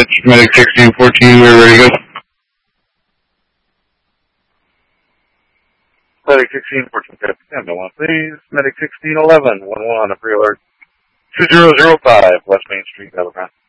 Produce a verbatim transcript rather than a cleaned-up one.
Village, Medic sixteen fourteen, we're ready to go. Medic sixteen fourteen, stand by one, please. Medic sixteen eleven, one one, up pre-alert. two zero zero five, West Main Street, Belgrade.